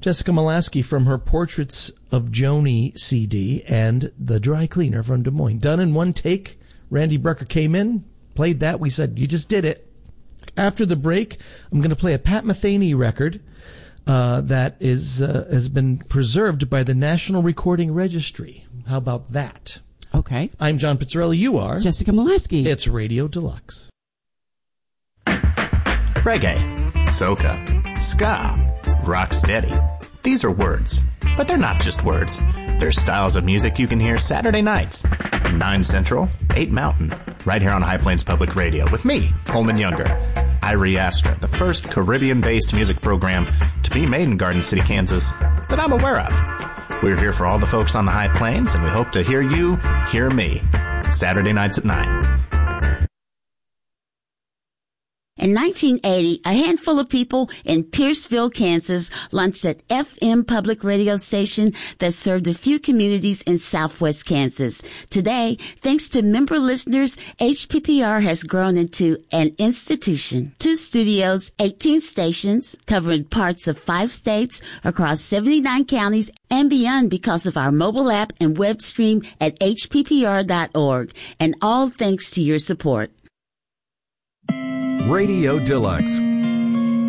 Jessica Molaski from her Portraits of Joni CD and The Dry Cleaner from Des Moines. Done in one take. Randy Brucker came in, played that. We said, you just did it. After the break, I'm going to play a Pat Metheny record that has been preserved by the National Recording Registry. How about that? Okay. I'm John Pizzarelli. You are Jessica Molaski. It's Radio Deluxe. Reggae, soca, ska, rocksteady. These are words, but they're not just words. They're styles of music you can hear Saturday nights, 9 Central, 8 Mountain, right here on High Plains Public Radio with me, Coleman Younger. Irie Astra, the first Caribbean-based music program to be made in Garden City, Kansas that I'm aware of. We're here for all the folks on the High Plains, and we hope to hear you hear me. Saturday nights at 9. In 1980, a handful of people in Pierceville, Kansas, launched an FM public radio station that served a few communities in southwest Kansas. Today, thanks to member listeners, HPPR has grown into an institution. 2 studios, 18 stations, covering parts of 5 states across 79 counties and beyond because of our mobile app and web stream at hppr.org. And all thanks to your support. Radio Deluxe